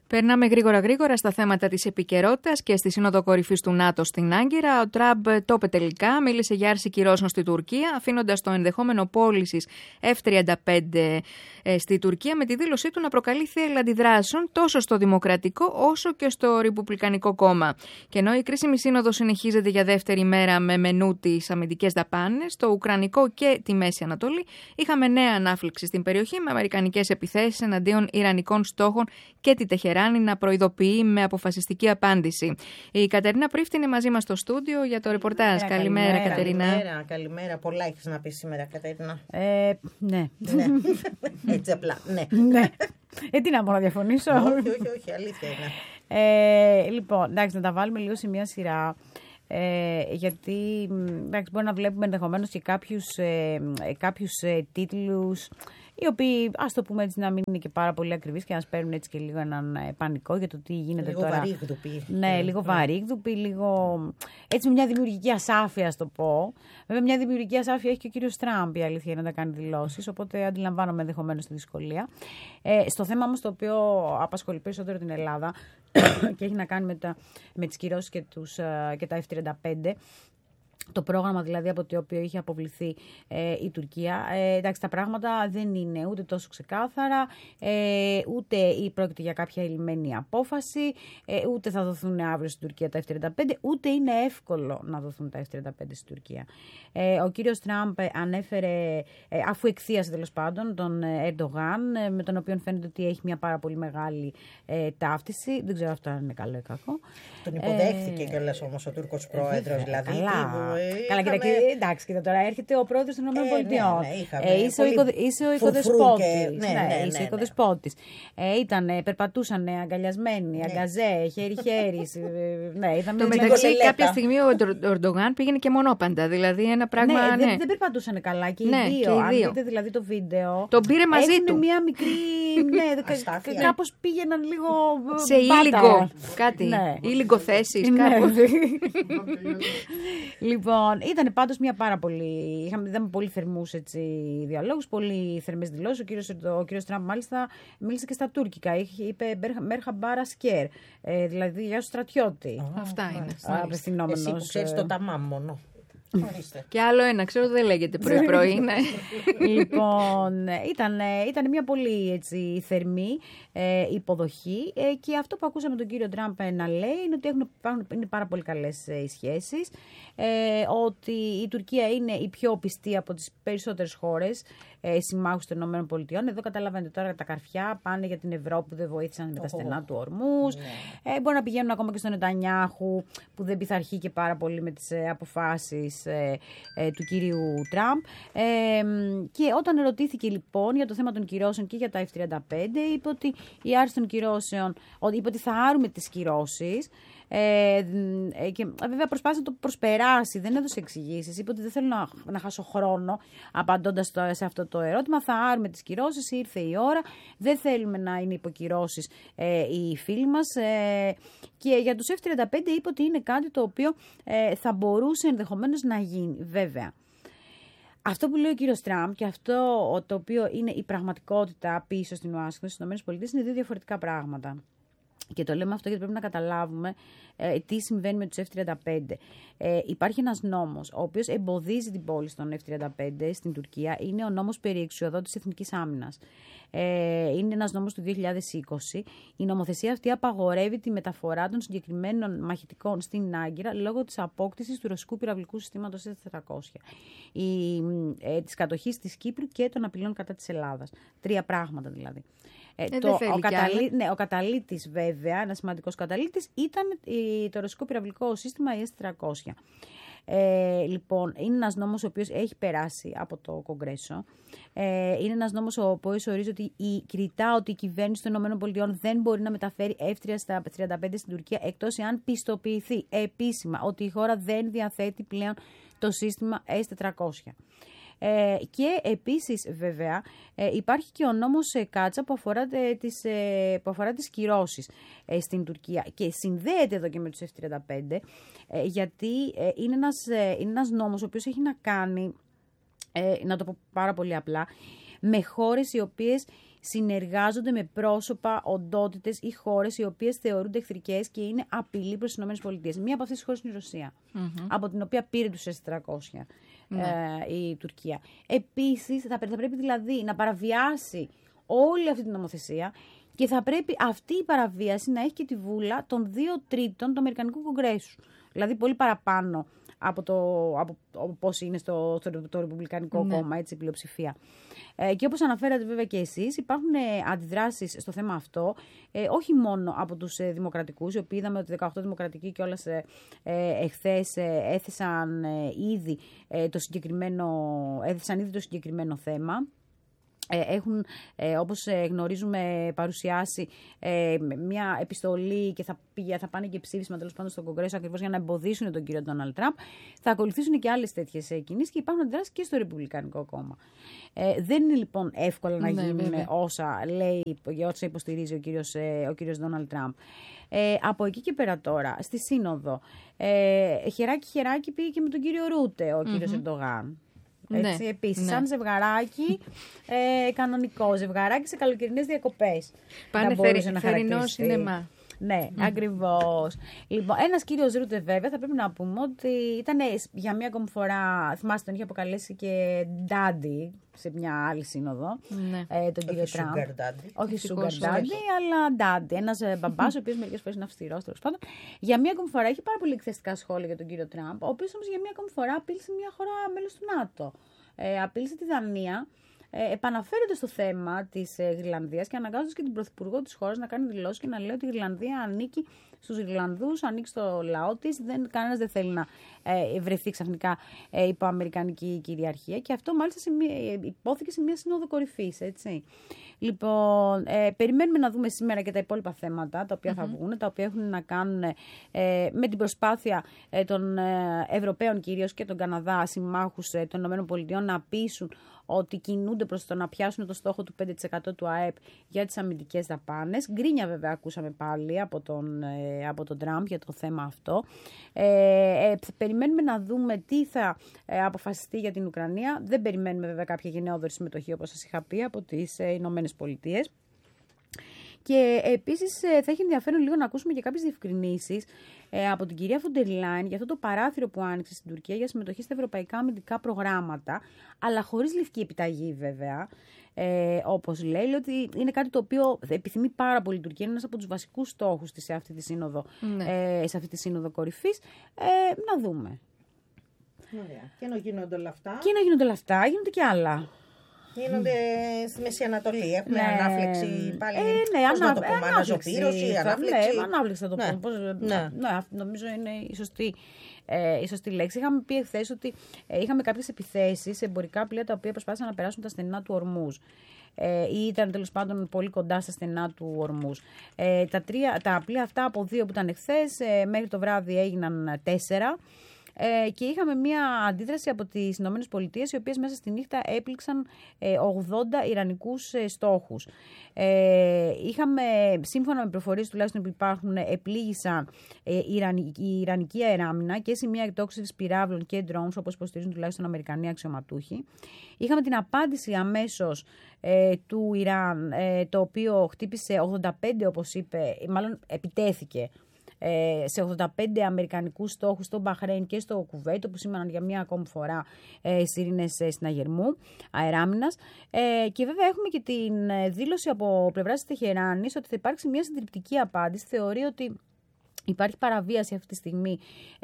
Περνάμε γρήγορα στα θέματα της επικαιρότητας και στη Σύνοδο Κορυφής του ΝΑΤΟ στην Άγκυρα. Ο Τραμπ το είπε τελικά, μίλησε για άρση κυρώσεων στη Τουρκία, αφήνοντας το ενδεχόμενο πώλησης F-35 στη Τουρκία με τη δήλωσή του να προκαλεί θύελλα αντιδράσεων τόσο στο Δημοκρατικό όσο και στο Ρεπουμπλικανικό κόμμα. Και ενώ η κρίσιμη σύνοδο συνεχίζεται για δεύτερη μέρα με μενού τις αμυντικές δαπάνες, στο Ουκρανικό και τη Μέση Ανατολή, είχαμε νέα ανάφλεξη στην περιοχή με αμερικανικές επιθέσεις εναντίον Ιρανικών στόχων και τη Τεχεράνη να προειδοποιεί με αποφασιστική απάντηση. Η Κατερίνα Πρίφτη είναι μαζί μας στο στούντιο για το ρεπορτάζ. Καλημέρα, Κατερίνα. Καλημέρα. Πολλά έχεις να πεις σήμερα, Κατερίνα. Ναι. Έτσι απλά, ναι. Τι να πω, να διαφωνήσω. Όχι, αλήθεια είναι. Λοιπόν, εντάξει, να τα βάλουμε λίγο σε μια σειρά. Γιατί εντάξει, μπορεί να βλέπουμε ενδεχομένως και κάποιους τίτλους οι οποίοι, ας το πούμε έτσι, να μην είναι και πάρα πολύ ακριβείς και να μας παίρνουν έτσι και λίγο έναν πανικό για το τι γίνεται λίγο τώρα. Βαρύγδουποι. Ναι, λίγο βαρύγδουποι, λίγο έτσι με μια δημιουργική ασάφεια, ας το πω. Βέβαια, μια δημιουργική ασάφεια έχει και ο κύριος Τραμπ, η αλήθεια είναι να κάνει δηλώσεις, οπότε αντιλαμβάνομαι ενδεχομένως τη δυσκολία. Στο θέμα όμως το οποίο απασχολεί περισσότερο την Ελλάδα και έχει να κάνει με τις κυρώσεις και τα F-35. Το πρόγραμμα δηλαδή από το οποίο είχε αποβληθεί η Τουρκία. Εντάξει, τα πράγματα δεν είναι ούτε τόσο ξεκάθαρα, ούτε πρόκειται για κάποια ελλημμένη απόφαση, ούτε θα δοθούν αύριο στην Τουρκία τα F-35, ούτε είναι εύκολο να δοθούν τα F-35 στην Τουρκία. Ο κύριος Τραμπ ανέφερε, αφού εκθίασε τέλος πάντων τον Ερντογάν, με τον οποίο φαίνεται ότι έχει μια πάρα πολύ μεγάλη ταύτιση. Δεν ξέρω αυτό αν είναι καλό ή κακό. Τον υποδέχθηκε κιόλας όμως ο Τούρκος πρόεδρος, δηλαδή. Καλά, εντάξει, κοίτα τώρα, έρχεται ο πρόεδρος των ΗΠΑ. Είσαι ο οικοδεσπότης. Περπατούσαν αγκαλιασμένοι, αγκαζέ, χέρι-χέρι. Το μεταξύ, κάποια στιγμή ο Ερντογάν πήγαινε και μονόπαντα. Δηλαδή ένα πράγμα. Ναι, δεν περπατούσαν καλά και οι δύο. Αν δείτε δηλαδή το βίντεο. Τον πήρε μαζί του. Μια μικρή. Ναι, κάπως πήγαιναν λίγο. Σε ήλιγκο. Κάτι. Ήλιγκο θέσεις. Λοιπόν, ήταν πάντως μια πάρα πολύ. Είδαμε πολύ θερμούς διαλόγους, πολύ θερμές δηλώσεις. Ο κύριος Τραμπ μάλιστα μίλησε και στα τουρκικά. Είπε Μέρχαμπάρα Σκέρ. Δηλαδή για στρατιώτη. Αυτά είναι. Εσύ που ξέρεις το ταμάμ μόνο. Και άλλο ένα, ξέρω δεν λέγεται πρωί-πρωί. Λοιπόν, ήταν μια πολύ θερμή υποδοχή και αυτό που ακούσαμε τον κύριο Τραμπ να λέει είναι ότι είναι πάρα πολύ καλές οι σχέσεις, ότι η Τουρκία είναι η πιο πιστή από τις περισσότερες χώρες συμμάχους των ΗΠΑ. Εδώ καταλαβαίνετε τώρα τα καρφιά πάνε για την Ευρώπη που δεν βοήθησαν με τα στενά του ορμούς. Μπορεί να πηγαίνουν ακόμα και στον Νετανιάχου που δεν πειθαρχεί και πάρα πολύ με τις αποφάσεις του κυρίου Τραμπ. Και όταν ερωτήθηκε λοιπόν για το θέμα των κυρώσεων και για τα F-35, είπε ότι η άρση των κυρώσεων, είπε ότι θα άρουμε τις κυρώσεις. Και βέβαια προσπάθησε να το προσπεράσει, δεν έδωσε εξηγήσεις. Είπε ότι δεν θέλω να χάσω χρόνο απαντώντας σε αυτό το ερώτημα. Θα άρουμε τις κυρώσεις, ήρθε η ώρα. Δεν θέλουμε να είναι υποκυρώσεις οι φίλοι μας. Και για τους F-35 είπε ότι είναι κάτι το οποίο θα μπορούσε ενδεχομένως να γίνει, βέβαια. Αυτό που λέει ο κύριος Τραμπ και αυτό το οποίο είναι η πραγματικότητα πίσω στην Ουάσιγκτον, στις ΗΠΑ, είναι δύο διαφορετικά πράγματα. Και το λέμε αυτό γιατί πρέπει να καταλάβουμε τι συμβαίνει με τους F-35. Υπάρχει ένας νόμος ο οποίος εμποδίζει την πώληση των F-35 στην Τουρκία. Είναι ο νόμος περί εξουσιοδότησης εθνικής άμυνας. Είναι ένας νόμος του 2020. Η νομοθεσία αυτή απαγορεύει τη μεταφορά των συγκεκριμένων μαχητικών στην Άγκυρα λόγω της απόκτησης του ρωσικού πυραυλικού συστήματος S-400, της κατοχής της Κύπρου και των απειλών κατά της Ελλάδας. Τρία πράγματα δηλαδή. Ο καταλύτης βέβαια, ένας σημαντικός καταλύτης, ήταν το ρωσικό πυραυλικό σύστημα S-400. Λοιπόν, είναι ένας νόμος ο οποίος έχει περάσει από το Κογκρέσο. Είναι ένας νόμος ο οποίος ορίζει ότι ότι η κυβέρνηση των ΗΠΑ δεν μπορεί να μεταφέρει F-35 στην Τουρκία εκτός εάν πιστοποιηθεί επίσημα ότι η χώρα δεν διαθέτει πλέον το σύστημα S-400. Και επίσης βέβαια υπάρχει και ο νόμος Κάτσα που αφορά τις κυρώσεις στην Τουρκία και συνδέεται εδώ και με τους F-35 γιατί είναι ένας νόμος ο οποίος έχει να κάνει, να το πω πάρα πολύ απλά, με χώρες οι οποίες συνεργάζονται με πρόσωπα, οντότητες ή χώρες οι οποίες θεωρούνται εχθρικές και είναι απειλή προς τις ΗΠΑ. Μία από αυτές τις χώρες είναι η Ρωσία, από την οποία πήρε τους S-400 η Τουρκία. Επίσης, θα πρέπει δηλαδή να παραβιάσει όλη αυτή την νομοθεσία και θα πρέπει αυτή η παραβίαση να έχει και τη βούλα των 2/3 του Αμερικανικού Κογκρέσου. Δηλαδή πολύ παραπάνω από πώς είναι στο Ρεπουμπλικανικό κόμμα, έτσι, η πλειοψηφία. Και όπως αναφέρατε βέβαια και εσείς, υπάρχουν αντιδράσεις στο θέμα αυτό, όχι μόνο από τους δημοκρατικούς, οι οποίοι είδαμε ότι 18 δημοκρατικοί κιόλας εχθές έθεσαν ήδη το συγκεκριμένο θέμα. Έχουν, όπως γνωρίζουμε, παρουσιάσει μια επιστολή και θα πάνε και ψήφισμα τέλος πάντων στο Κογκρέσο ακριβώς για να εμποδίσουν τον κύριο Ντόναλντ Τραμπ. Θα ακολουθήσουν και άλλες τέτοιες κινήσεις και υπάρχουν αντιδράσεις και στο Ρεπουμπλικανικό κόμμα. Δεν είναι λοιπόν εύκολο να γίνουν όσα λέει, όσα υποστηρίζει ο κύριος Ντόναλντ Τραμπ. Από εκεί και πέρα τώρα, στη Σύνοδο, χεράκι πήγε και με τον κύριο Ρούτε ο κύριος Ερντογάν. Έτσι, επίσης, σαν ζευγαράκι, κανονικό ζευγαράκι σε καλοκαιρινές διακοπές. Πάνε θερινό σινεμά. Ναι, ακριβώς. Λοιπόν, ένας κύριος Ρούτε, βέβαια, θα πρέπει να πούμε ότι ήταν για μία ακόμη φορά, θυμάστε, τον είχε αποκαλέσει και Daddy σε μια άλλη σύνοδο. Τον κύριο Τραμπ. Όχι Sugar Daddy, αλλά Daddy. Ένας μπαμπάς, ο οποίος μερικές φορές είναι αυστηρός, τέλος πάντων. Για μία ακόμη φορά είχε πάρα πολύ εκθεστικά σχόλια για τον κύριο Τραμπ, ο οποίος όμως για μία ακόμη φορά απείλησε μια χώρα μέλος του ΝΑΤΟ. Απείλησε τη Δανία. Επαναφέρονται στο θέμα της Ιρλανδίας και αναγκάζοντας και την πρωθυπουργό της χώρας να κάνει δηλώσεις και να λέει ότι η Ιρλανδία ανήκει στους Ιρλανδούς, ανήκει στο λαό της, κανένας δεν θέλει να βρεθεί ξαφνικά υπό αμερικανική κυριαρχία και αυτό μάλιστα υπόθηκε σε μια σύνοδο κορυφής, έτσι. Λοιπόν, περιμένουμε να δούμε σήμερα και τα υπόλοιπα θέματα τα οποία θα βγουν, τα οποία έχουν να κάνουν με την προσπάθεια των Ευρωπαίων κυρίως και των Καναδά συμμάχους των ΗΠΑ να πείσουν ότι κινούνται προς το να πιάσουν το στόχο του 5% του ΑΕΠ για τις αμυντικές δαπάνες. Γκρίνια βέβαια ακούσαμε πάλι από τον Τραμπ για το θέμα αυτό. Περιμένουμε να δούμε τι θα αποφασιστεί για την Ουκρανία. Δεν περιμένουμε βέβαια κάποια γενναιόδορη συμμετοχή, όπως σας είχα πει, από τις Ηνωμένες Πολιτείες. Και επίσης θα έχει ενδιαφέρον λίγο να ακούσουμε και κάποιες διευκρινήσεις από την κυρία Φοντερ Λάιν για αυτό το παράθυρο που άνοιξε στην Τουρκία για συμμετοχή στα ευρωπαϊκά αμυντικά προγράμματα, αλλά χωρίς λευκή επιταγή βέβαια. Όπως λέει ότι είναι κάτι το οποίο επιθυμεί πάρα πολύ η Τουρκία, είναι ένας από τους βασικούς στόχους της σε αυτή τη σύνοδο κορυφής. Να δούμε. Ωραία. Και να γίνονται όλα αυτά. Γίνονται και άλλα. Γίνονται στη Μέση Ανατολή. Έχουμε ανάφλεξη πάλι. Πώς να το πούμε, αναζωπήρωση, ανάφλεξη. Ανάφλεξη θα το πούμε. Νομίζω είναι η σωστή λέξη. Είχαμε πει εχθές ότι είχαμε κάποιες επιθέσεις σε εμπορικά πλοία τα οποία προσπάθησαν να περάσουν τα στενά του Ορμούζ. Ή ήταν τέλος πάντων πολύ κοντά στα στενά του Ορμούζ. Τα πλοία αυτά από 2 που ήταν εχθές, μέχρι το βράδυ έγιναν 4. Και είχαμε μία αντίδραση από τις Ηνωμένες Πολιτείες, οι οποίες μέσα στη νύχτα έπληξαν 80 ιρανικούς στόχους. Είχαμε, σύμφωνα με πληροφορίες τουλάχιστον που υπάρχουν, επλήγησαν η ιρανική αεράμινα και σημεία εκτόξευσης πυράβλων και drones, όπως υποστηρίζουν τουλάχιστον Αμερικανοί αξιωματούχοι. Είχαμε την απάντηση αμέσως του Ιράν, το οποίο χτύπησε 85, όπως είπε, μάλλον επιτέθηκε σε 85 αμερικανικούς στόχους στο Μπαχρέιν και στο Κουβέιτ, που σήμαναν για μία ακόμη φορά σιρήνες συναγερμού αεράμινας. Και βέβαια έχουμε και την δήλωση από πλευράς της Τεχεράνης ότι θα υπάρξει μία συντριπτική απάντηση. Θεωρεί ότι υπάρχει παραβίαση αυτή τη στιγμή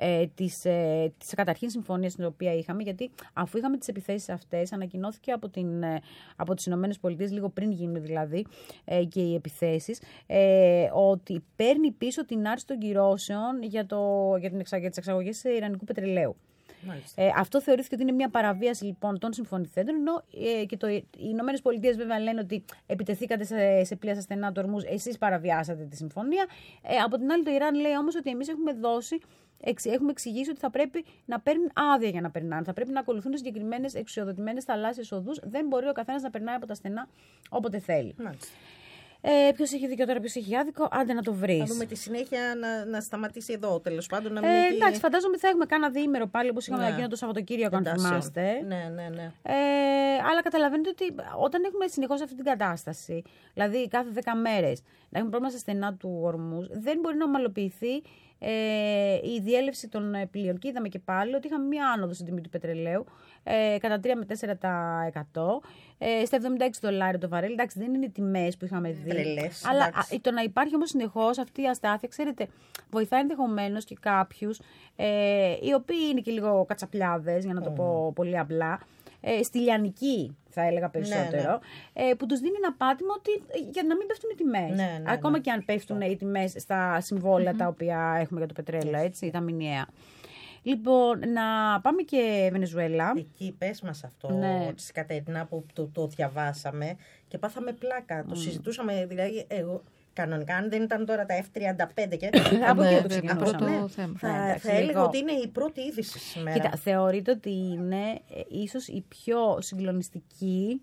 της καταρχήν συμφωνίας την οποία είχαμε, γιατί αφού είχαμε τις επιθέσεις αυτές, ανακοινώθηκε από τις Ηνωμένες Πολιτείες, λίγο πριν γίνουν δηλαδή και οι επιθέσεις, ότι παίρνει πίσω την άρση των κυρώσεων για τις εξαγωγές ιρανικού πετρελαίου. Αυτό θεωρήθηκε ότι είναι μια παραβίαση λοιπόν των συμφωνηθέντων, ενώ και οι Ηνωμένες Πολιτείες βέβαια λένε ότι επιτεθήκατε σε πλοία στα στενά του Ορμούζ, εσείς παραβιάσατε τη συμφωνία. Από την άλλη το Ιράν λέει όμως ότι εμείς έχουμε εξηγήσει ότι θα πρέπει να παίρνουν άδεια για να περνάνε. Θα πρέπει να ακολουθούν συγκεκριμένες εξουσιοδοτημένες θαλάσσιες οδούς. Δεν μπορεί ο καθένας να περνάει από τα στενά όποτε θέλει. Ποιος έχει δίκιο τώρα, ποιος έχει άδικο, άντε να το βρεις. Να δούμε τη συνέχεια να σταματήσει εδώ, τέλος πάντων. Να μην εντάξει, φαντάζομαι θα έχουμε κάνα διήμερο πάλι, όπως είχαμε εκείνο το Σαββατοκύριακο, αν θυμάστε. Ναι. Αλλά καταλαβαίνετε ότι όταν έχουμε συνεχώς αυτή την κατάσταση, δηλαδή κάθε 10 μέρες, να έχουμε πρόβλημα στα στενά του ορμούς, δεν μπορεί να ομαλοποιηθεί η διέλευση των πλοίων. Και είδαμε και πάλι ότι είχαμε μία άνοδο στην τιμή του πετρελαίου κατά 3 με 4%. Στα $76 το βαρέλι. Εντάξει, δεν είναι οι τιμές που είχαμε δει. Τρελές, αλλά το να υπάρχει όμως συνεχώς αυτή η αστάθεια, ξέρετε, βοηθάει ενδεχομένως και κάποιους οι οποίοι είναι και λίγο κατσαπλιάδες, για να το πω πολύ απλά. Στη λιανική, θα έλεγα περισσότερο, που τους δίνει ένα πάτημα ότι, για να μην πέφτουν οι τιμές. Ακόμα και αν πέφτουν οι τιμές στα συμβόλαια τα οποία έχουμε για το πετρέλαιο, έτσι, τα μηνιαία. Λοιπόν, να πάμε και Βενεζουέλα. Εκεί πες μας αυτό, της Κατερίνα, που το διαβάσαμε και πάθαμε πλάκα. Το συζητούσαμε, δηλαδή, εγώ. Κανονικά, αν δεν ήταν τώρα τα F-35 και από εκεί το ξεκινάμε. Θα έλεγα ότι είναι η πρώτη είδηση σήμερα. Κοίτα, θεωρείται ότι είναι ίσως η πιο συγκλονιστική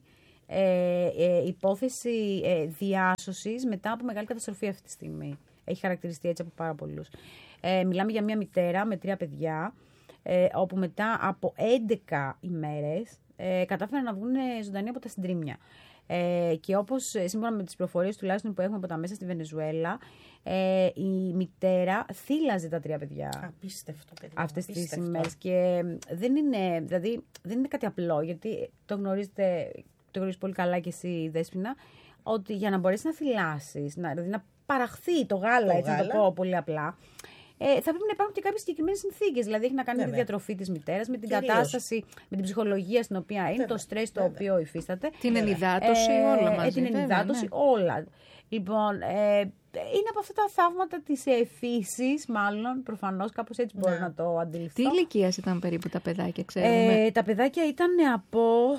υπόθεση διάσωσης μετά από μεγάλη καταστροφή αυτή τη στιγμή. Έχει χαρακτηριστεί έτσι από πάρα πολλούς. Μιλάμε για μια μητέρα με 3 παιδιά, όπου μετά από 11 ημέρες κατάφεραν να βγουν ζωντανοί από τα συντρίμμια. Και όπως σύμφωνα με τις πληροφορίες τουλάχιστον που έχουμε από τα μέσα στη Βενεζουέλα, η μητέρα θύλαζε τα 3 παιδιά. Απίστευτο, παιδί. Αυτές τις ημέρες. Και δεν είναι κάτι απλό, γιατί το γνωρίζεις πολύ καλά και εσύ, Δέσποινα, ότι για να μπορέσεις να θυλάσεις, δηλαδή να παραχθεί το γάλα, έτσι να το πω πολύ απλά, θα πρέπει να υπάρχουν και κάποιες συγκεκριμένες συνθήκες. Δηλαδή, έχει να κάνει με τη διατροφή της μητέρας, με την κατάσταση, με την ψυχολογία στην οποία είναι, το στρες το οποίο υφίσταται. Την ενυδάτωση, όλα μαζί. Την ενυδάτωση, όλα. Λοιπόν, είναι από αυτά τα θαύματα της φύσης, μάλλον, προφανώς, κάπως έτσι μπορώ να το αντιληφθώ. Τι ηλικίας ήταν περίπου τα παιδάκια, ξέρουμε? Τα παιδάκια ήταν από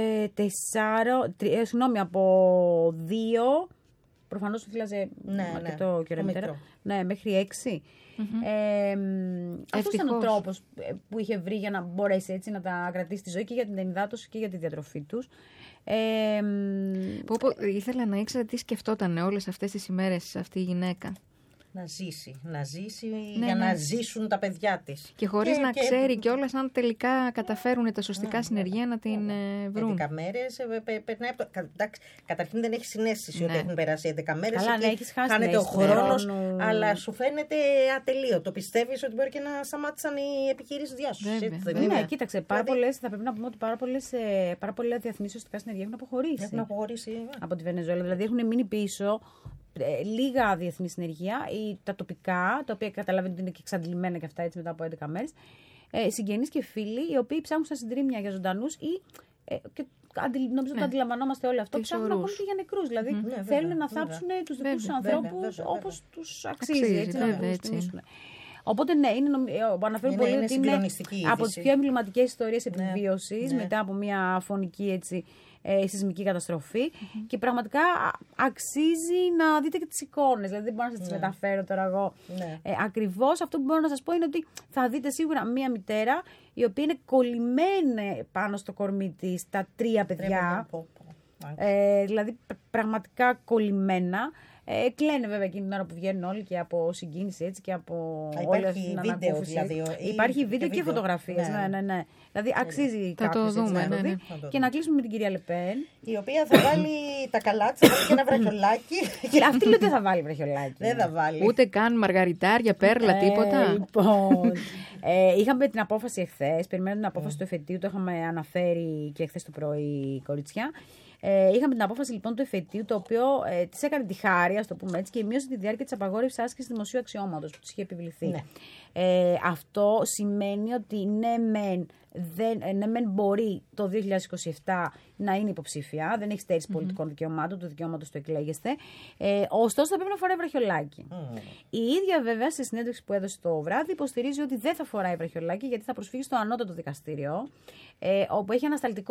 από 2. Προφανώς θύλαζε αρκετό καιρό μητέρα. Ναι, μέχρι 6. Αυτός ήταν ο τρόπος που είχε βρει για να μπορέσει έτσι να τα κρατήσει στη ζωή και για την ενυδάτωση και για τη διατροφή τους. Ήθελα να ήξερα τι σκεφτόταν όλες αυτές τις ημέρες αυτή η γυναίκα. Να ζήσει για να ζήσουν τα παιδιά της. Και χωρίς να ξέρει κιόλας αν τελικά καταφέρουν τα σωστικά συνεργεία να την βρουν. 11 μέρες περνάει από το. Καταρχήν δεν έχει συναίσθηση ότι έχουν περάσει 11 μέρες. Καλά, ναι, έχεις χάσει. Χάνεται ο χρόνος, αλλά σου φαίνεται ατελείωτο. Πιστεύεις ότι μπορεί και να σταμάτησαν οι επιχειρήσεις διάσωσης. Ναι, κοίταξε. Θα πρέπει να πούμε ότι πάρα πολλά διεθνή σωστικά συνεργεία έχουν αποχωρήσει. Από τη Βενεζουέλα. Δηλαδή έχουν μείνει πίσω λίγα διεθνή συνεργεία ή τα τοπικά, τα οποία καταλαβαίνετε ότι είναι και εξαντλημένα και αυτά έτσι μετά από 11 μέρες. Συγγενείς και φίλοι, οι οποίοι ψάχνουν στα συντρίμμια για ζωντανούς ή. Νομίζω ότι αντιλαμβανόμαστε όλο αυτό. Ψάχνουν ακόμη και για νεκρούς. Δηλαδή θέλουν να θάψουν τους δικούς τους ανθρώπους όπως τους αξίζει. Έτσι, να τους τιμήσουν. Οπότε, ναι, αναφέρω πολύ ότι είναι από τις πιο εμβληματικές ιστορίες επιβίωσης μετά από μια φωνική έτσι. Σεισμική καταστροφή και πραγματικά αξίζει να δείτε και τις εικόνες. Δηλαδή δεν μπορώ να σας τις μεταφέρω τώρα εγώ. Ακριβώς αυτό που μπορώ να σας πω είναι ότι θα δείτε σίγουρα μία μητέρα η οποία είναι κολλημένη πάνω στο κορμί της τα 3 παιδιά. Δηλαδή πραγματικά κολλημένα. Κλαίνε βέβαια εκείνη την ώρα που βγαίνουν όλοι και από συγκίνηση έτσι και από όλη αυτή την ανακούφιση. Δηλαδή, υπάρχει βίντεο και φωτογραφίες. Ναι. Δηλαδή αξίζει κάποιος να το δει. Και να κλείσουμε με την κυρία Λεπέν. Η οποία θα βάλει τα καλάτσα και ένα βραχιολάκι. Αυτή λέει δεν θα βάλει βραχιολάκι. Δεν θα βάλει. Ούτε καν μαργαριτάρια, πέρλα, τίποτα. Λοιπόν, είχαμε την απόφαση εχθές. Περιμένουμε την απόφαση του εφετείου. Το είχαμε αναφέρει και εχθές το πρωί, κοριτσιά. Είχαμε την απόφαση λοιπόν του εφετείου, το οποίο της έκανε τη χάρη, ας το πούμε έτσι, και μείωσε τη διάρκεια της απαγόρευσης άσκησης δημοσίου αξιώματος που της είχε επιβληθεί. Ναι. Αυτό σημαίνει ότι ναι μεν μπορεί το 2027 να είναι υποψήφια, δεν έχει στέρηση πολιτικών δικαιωμάτων, του δικαιώματος του εκλέγεστε, ωστόσο θα πρέπει να φοράει βραχιολάκι. Η ίδια βέβαια σε συνέντευξη που έδωσε το βράδυ υποστηρίζει ότι δεν θα φοράει βραχιολάκι γιατί θα προσφύγει στο ανώτατο δικαστήριο, όπου έχει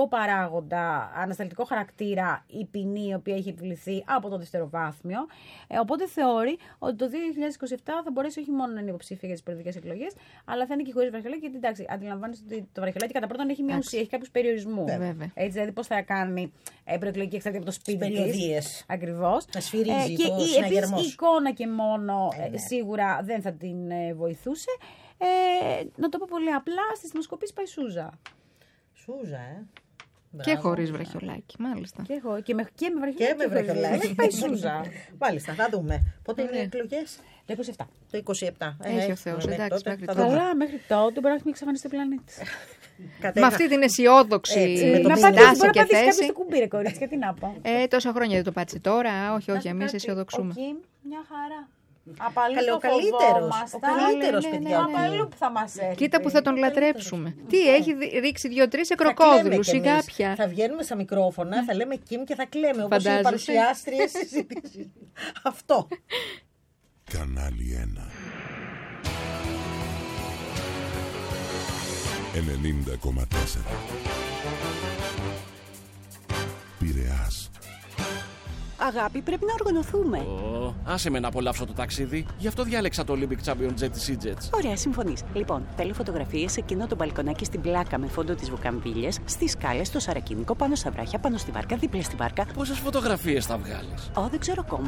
ανασταλτικό χαρακτήρα η ποινή η οποία έχει επιβληθεί από το δευτεροβάθμιο, οπότε θεωρεί ότι το 2027 θα μπορέσει όχι μόνο να είναι υποψήφια για τις προεδρικές εκλογές, αλλά θα είναι και χωρίς βραχιολάκι, γιατί εντάξει, αντιλαμβάνεστε ότι το βραχιολάκι βραχιολάκι κατά πρώτον έχει μια ουσία, έχει κάποιους περιορισμούς. Έτσι, δηλαδή πώς θα κάνει προεκλογική εκστρατεία από το σπίτι της. Ακριβώς. Να σφυρίζει Και το συναγερμός. η εικόνα και μόνο σίγουρα δεν θα την βοηθούσε. Να το πω πολύ απλά, στις δημοσκοπήσεις πάει Σούζα. Σούζα, Και χωρίς βραχιολάκι, μάλιστα. Και με βραχιολάκι. Πάει Σούζα. Μάλιστα, θα δούμε. Πότε είναι οι εκλογές? Το 27. Το 27. Έχει ο Θεός, εντάξει, μέχρι τότε. Καλά, μέχρι τότε μπορεί να έχει εξαφανιστεί ο πλανήτης. Με αυτή την αισιόδοξη στάση και θέση. Κάποιος το κουμπί, ρε κορίτσια, τι να πω. Τόσα χρόνια δεν το πάτησε τώρα. Όχι, εμείς αισιοδοξούμε. Μια χαρά. Ο καλύτερος, παιδιά. Απαλού που θα μας έρθει. Κοίτα που θα τον λατρέψουμε. Τι, έχει ρίξει 2-3 εκροκόδουλους ή κάποια. Θα βγαίνουμε στα μικρόφωνα, θα λέμε Κιμ και θα κλαίμε όπως οι παρουσιάστριες συζητήσεις. Αυτό. Κανάλι 1 90,4 Πειραιάς. Αγάπη, πρέπει να οργανωθούμε. Άσε με να απολαύσω το ταξίδι. Γι' αυτό διάλεξα το Olympic Champion Jet της EasyJet. Ωραία, συμφωνείς. Λοιπόν, θέλω φωτογραφίες σε εκείνο το μπαλκονάκι στην πλάκα με φόντο τις βουκαμβίλιες, στις σκάλες, στο σαρακίνικο, πάνω στα βράχια, πάνω στη βάρκα, δίπλα στη βάρκα. Πόσες φωτογραφίες θα βγάλεις? Δεν ξέρω ακόμα.